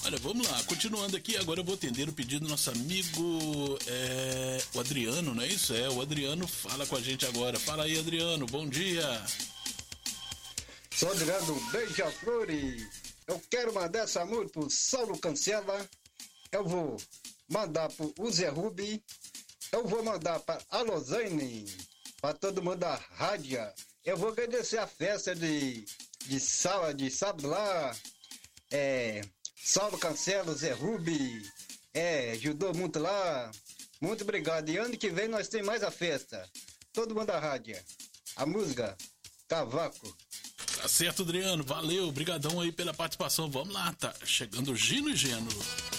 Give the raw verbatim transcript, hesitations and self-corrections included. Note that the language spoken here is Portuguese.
Olha, vamos lá, continuando aqui, agora eu vou atender o pedido do nosso amigo, é, o Adriano, não é isso? É, o Adriano fala com a gente agora. Fala aí, Adriano, bom dia. Sou Adriano Beija-Flores. Eu quero mandar essa música pro Saulo Cancela. Eu vou mandar pro Zé Rubi. Eu vou mandar para a Losane, para todo mundo da rádio. Eu vou agradecer a festa de, de, sábado, de sábado lá. É, Saulo Cancela, Zé Rubi, é, ajudou muito lá. Muito obrigado. E ano que vem nós temos mais a festa. Todo mundo da rádio. A música Cavaco. Tá certo, Adriano. Valeu. Obrigadão aí pela participação. Vamos lá, tá chegando Gino e Geno.